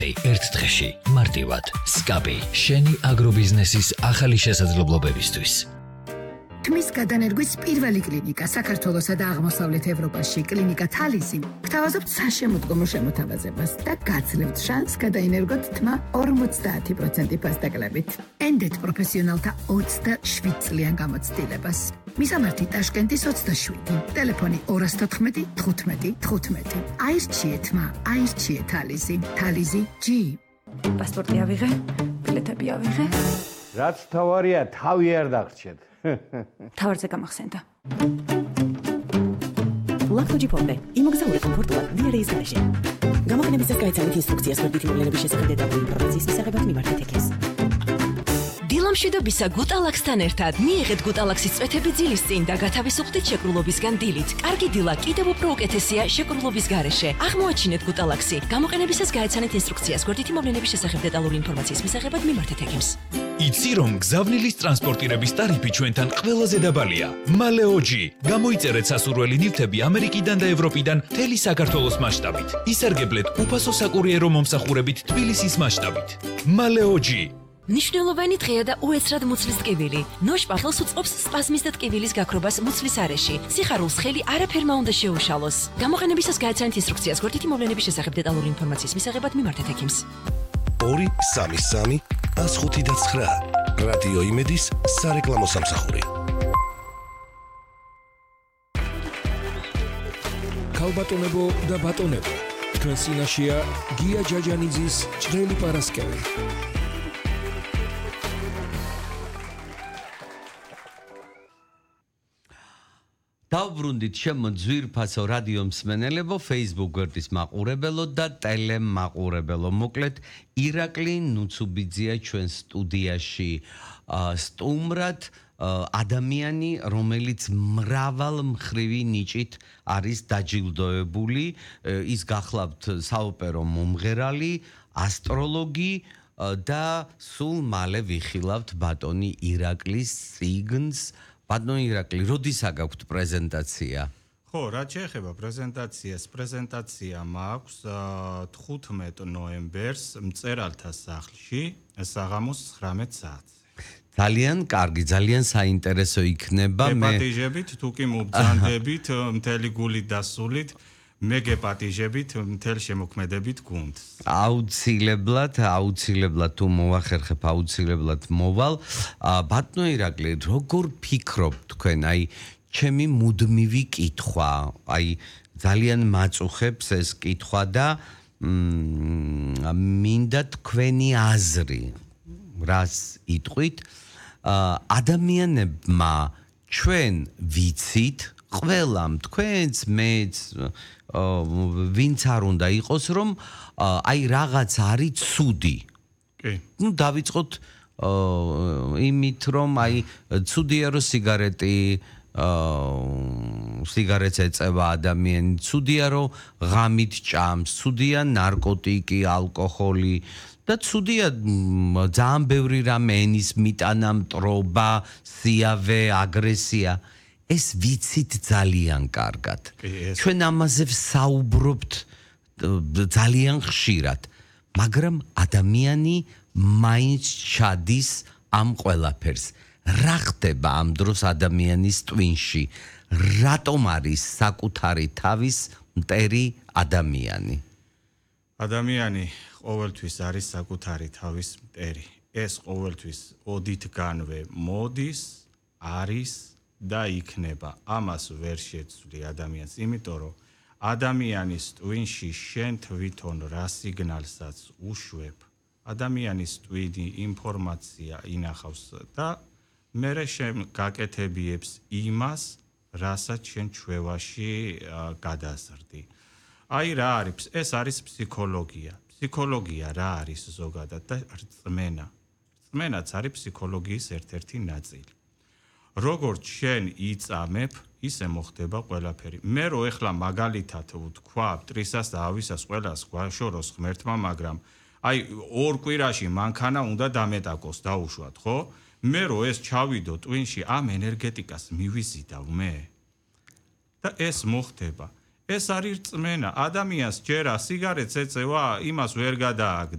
ერთ დღეში მარტივად SCAPI შენი აგრობიზნესის ახალი შესაძლებლობებისთვის. თმის გადანერგვის პირველი კლინიკა საქართველოსა და აღმოსავლეთ ევროპაში კლინიკა თალისი გთავაზობთ საშემოდგომო შემოთავაზებას და გაძლევთ შანსს გადაინერგოთ თმა 50% ფასდაკლებით. ენდეთ პროფესიონალთა 27 წლიან გამოცდილებას. მისამართი ტაშკენტის 27, ტელეფონი 214 15 15. აირჩიეთ თმა, აირჩიეთ თალისი, თალისი G. პასპორტი ავიღე, ბილეთები ავიღე. რაც თავარია, თავი არ დაგრჩეთ. თავარზე გამახსენდა. ლაქტოჯი ფონდე. იმოგზაურე კომფორტულად დიარეის გარეშე. გამოყენებისას გაიცანით ინსტრუქციას გვერდითი მოვლენების შესახებ დეტალური ინფორმაციის მისაღებად მიმართეთ ეკეს. დილამშვიდობისა გუტალაქსთან ერთად მიიღეთ გუტალაქსის წვეთები ძილის წინ და გათავისუფლდით შეკრულობისგან დილით. კარგი დილა კიდევ უფრო უკეთესია შეკრულობის გარეშე. აღმოაჩინეთ გუტალაქსი. გამოყენებისას გაიცანით ინსტრუქციას გვერდითი მოვლენების შესახებ დეტალური ინფორმაციის მისაღებად მიმართეთ ეკემს. იცი რომ გზავნილის ტრანსპორტირების ტარიფი ჩვენთან ყველაზე დაბალია. მალეოჯი. გამოიწერეთ სასურველი ნივთები ამერიკიდან და ევროპიდან მთელი საქართველოს მასშტაბით. ისარგებლეთ უფასო საკურიერო მომსახურებით თბილისის მასშტაბით. მალეოჯი. მნიშვნელოვანი დღეა და უეცრად მუცლის ტკივილი. ნოშპახელს უწყობს სპაზმის და ტკივილის გაქრობას მუცლის არეში. სიხარულს ხელი არაფერმა უნდა შეუშალოს. გამოყენებისას გააცანით ინსტრუქციას გვერდითი მოვლენების შესახებ დეტალური ინფორმაციის მისაღებად მიმართეთ ეკიმს. 233 105.9 რადიო იმედის სარეკლამო სამსახური. ქალბატონებო და ბატონებო, თქვენ წინაშეა გია ჯაჯანიძის ჭრელი პარასკევი. დავბრუნდით ჩემო ძვირფასო რადიო მსმენელებო, Facebook გვერდის მაყურებელო და ტელემაყურებელო. მოკლედ ირაკლი ნუცუბიძეა ჩვენ სტუდიაში. სტუმრად ადამიანი, რომელიც მრავალმხრივი ნიჭით არის დაჯილდოებული, ის გახლავთ საოპერო მომღერალი, ასტროლოგი და სულ მალე ვიხილავთ ბატონი ირაკლის წიგნს. ბატონი ირაკლი, როდის აგაქვთ პრეზენტაცია? ხო, რაც შეეხება პრეზენტაციას, პრეზენტაცია მაქვს 15 ნოემბერს მწერალთა სახლში, საღამოს 19 საათზე. ძალიან კარგი, ძალიან საინტერესო იქნება. გეპატიჟებით, თუ კი მობრძანდებით, მთელი გულით და სულით, მე გეპატიჟებით, მთელ შემოქმედებით გუნდს. აუცილებლად თუ მოახერხებ, აუცილებლად მოვალ. ბატონო ირაკლი, როგორ ფიქრობ თქვენ, აი ჩემი მუდმივი კითხვა, აი ძალიან მაწუხებს ეს კითხვა და მინდა თქვენი აზრი. რას იტყვით? ადამიანებმა ჩვენ ვიცით, ყველამ თქვენც, მეც, ვინც არ უნდა იყოს, რომ აი რაღაც არის ცუდი. კი. დავიწყოთ იმით, რომ აი ცუდია რომ სიგარეტს ეწევა ადამიანი, ცუდია რომ ღამით ჭამს, ცუდია ნარკოტიკი, ალკოჰოლი და ცუდია ძალიან ბევრი რამე, ენის მიტანა, მტრობა, სიავე, აგრესია. ეს ვიცით ძალიან კარგად. ჩვენ ამაზე ვსაუბრობთ ძალიან ხშირად, მაგრამ ადამიანი მაინც ჩადის ამ ყველაფერს. რა ხდება ამ დროს ადამიანის ტვინში? რატომ არის საკუთარი თავის მტერი ადამიანი? ადამიანი ყოველთვის არის საკუთარი თავის მტერი. ეს ყოველთვის ოდითგანვე მოდის, არის და იქნება. ამას ვერ შეცვლი ადამიანს, იმიტომ რომ ადამიანის ტვინში შენ თვითონ რა სიგნალსაც უშვებ, ადამიანის ტვინი ინფორმაცია ინახავს და მერე შენ გაკეთებიებს იმას, რასაც შენ ჩვევაში გადაზრდი. აი რა არის? ეს არის ფსიქოლოგია. ფსიქოლოგია რა არის ზოგადად და რწმენა. რწმენაც არის ფსიქოლოგიის ერთ-ერთი ნაწილი. როგორც შენ იწამებ, ისე მოხდება ყველაფერი. მე რო ეხლა მაგალითად ვთქვა, მტრისას და ავისას ყველას გვაშოროს ღმერთმა, მაგრამ აი ორ კვირაში მანქანა უნდა დამეტაკოს, დაუშვათ, ხო? მე რო ეს ჩავიდო ტვინში, ამ ენერგეტიკას მივიზიდავ მე. და ეს მოხდება. ეს არის რწმენა. ადამიანს ჯერა სიგარეტს ეწევა, იმას ვერ გადააგდო.